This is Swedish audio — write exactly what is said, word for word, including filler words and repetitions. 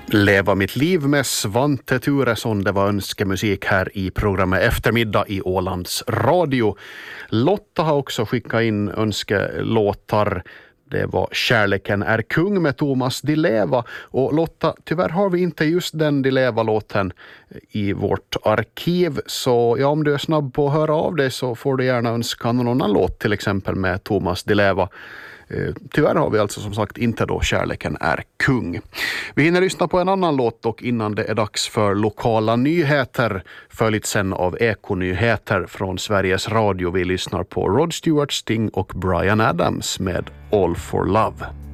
Leva mitt liv med Svante Thuresson, det var önskemusik här i programmet Eftermiddag i Ålands Radio. Lotta har också skickat in önskelåtar. Det var Kärleken är kung med Thomas Di Leva. Och Lotta, tyvärr har vi inte just den Di Leva-låten i vårt arkiv. Så ja, om du är snabb på att höra av dig så får du gärna önska någon annan låt, till exempel med Thomas Di Leva. Tyvärr har vi alltså som sagt inte då Kärleken är kung. Vi hinner lyssna på en annan låt dock innan det är dags för lokala nyheter. Följt sen av Ekonyheter från Sveriges Radio. Vi lyssnar på Rod Stewart, Sting och Bryan Adams med All for Love.